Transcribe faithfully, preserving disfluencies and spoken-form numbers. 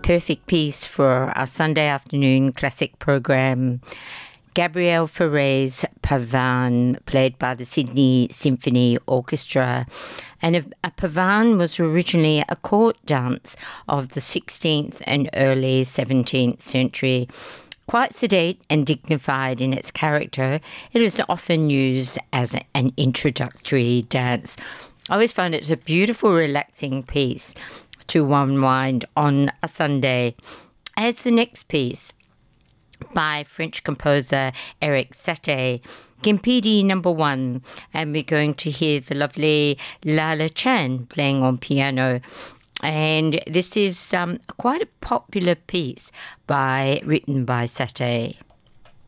perfect piece for our Sunday afternoon classic program. Gabriel Fauré's Pavane, played by the Sydney Symphony Orchestra. And a, a pavane was originally a court dance of the sixteenth and early seventeenth century. Quite sedate and dignified in its character, it is often used as an introductory dance. I always find it's a beautiful, relaxing piece to unwind on a Sunday. As the next piece, by French composer Erik Satie, Kempedi number one, and we're going to hear the lovely Lala Chan playing on piano. And this is um, quite a popular piece by written by Satie.